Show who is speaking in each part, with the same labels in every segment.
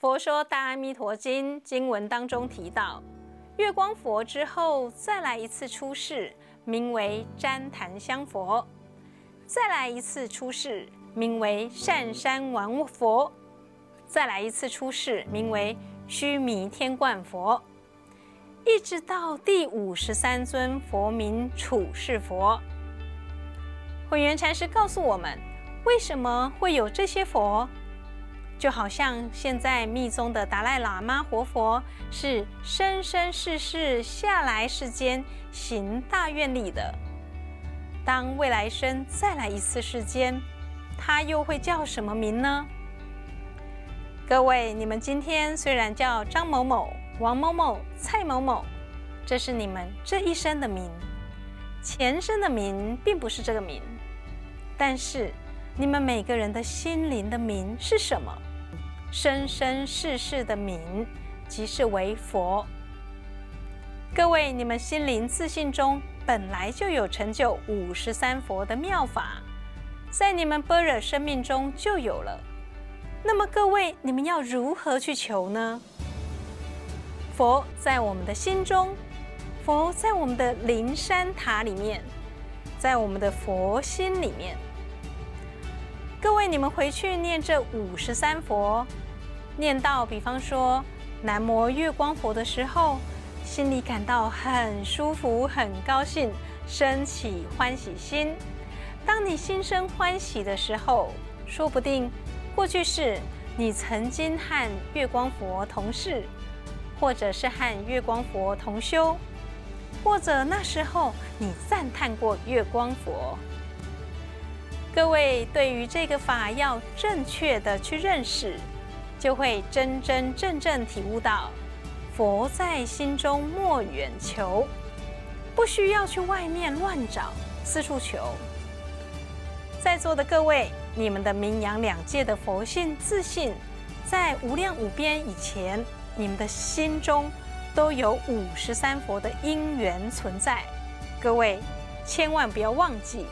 Speaker 1: 佛说《大阿弥陀经》经文当中提到，月光佛之后再来一次出世，名为旃檀香佛；再来一次出世，名为善山王佛；再来一次出世，名为须弥天冠佛，一直到第53尊佛名处世佛。慧远禅师告诉我们，为什么会有这些佛？就好像现在密宗的达赖喇嘛活佛是生生世世下来世间行大愿力的，当未来生再来一次世间，他又会叫什么名呢？各位，你们今天虽然叫张某某、王某某、蔡某某，这是你们这一生的名，前生的名并不是这个名，但是你们每个人的心灵的名是什么？生生世世的名即是为佛。各位，你们心灵自信中本来就有成就53佛的妙法，在你们般若生命中就有了。那么各位，你们要如何去求呢？佛在我们的心中，佛在我们的灵山塔里面，在我们的佛心里面。各位，你们回去念这53佛，念到比方说南无月光佛的时候，心里感到很舒服、很高兴，升起欢喜心。当你心生欢喜的时候，说不定过去是你曾经和月光佛同事，或者是和月光佛同修，或者那时候你赞叹过月光佛。各位，对于这个法要正确的去认识，就会真真正正体悟到佛在心中莫远求，不需要去外面乱找四处求。在座的各位，你们的名扬两界的佛性自信，在无量无边以前，你们的心中都有53佛的因缘存在。各位千万不要忘记。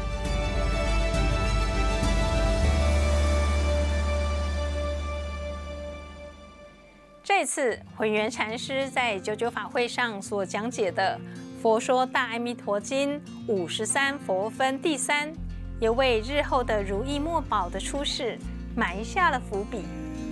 Speaker 1: 这次慧远禅师在99法会上所讲解的《佛说大阿弥陀经》53佛分第3，也为日后的如意墨宝的出世埋下了伏笔。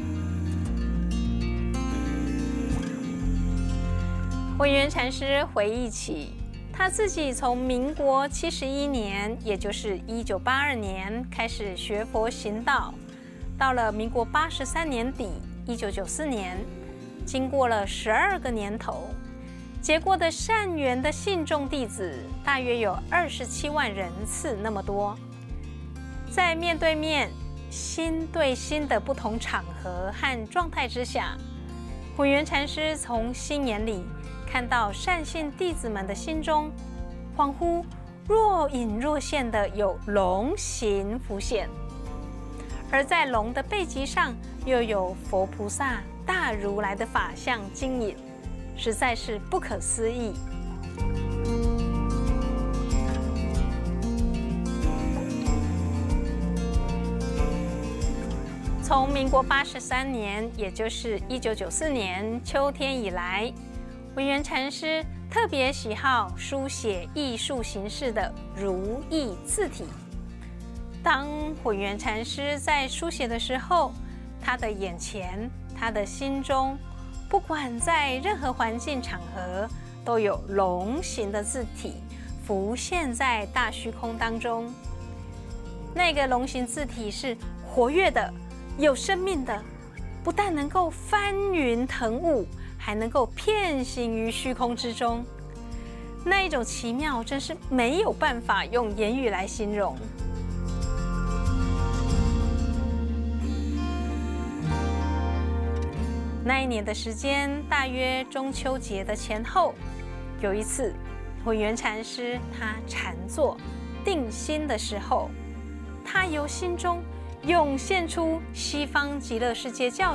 Speaker 1: 慧远禅师回忆起他自己从民国71年，也就是1982年开始学佛行道，到了民国83年底1994年，经过了12个年头，结过的善缘的信众弟子大约有27万人次那么多。在面对面、心对心的不同场合和状态之下，慧远禅师从心眼里看到善信弟子们的心中，恍惚若隐若现的有龙形浮现，而在龙的背脊上又有佛菩萨大如来的法相晶影，实在是不可思议。从民国83年，也就是1994年秋天以来，慧远禅师特别喜好书写艺术形式的如意字体。当慧远禅师在书写的时候，他的眼前，他的心中，不管在任何环境场合，都有龙形的字体浮现在大虚空当中。那个龙形字体是活跃的，有生命的，不但能够翻云腾雾，还能够遍行于虚空之中。那一种奇妙，真是没有办法用言语来形容。那一年的时间，大约中秋节的前后，有一次，慧远禅师他禅坐定心的时候，他由心中涌现出西方极乐世界教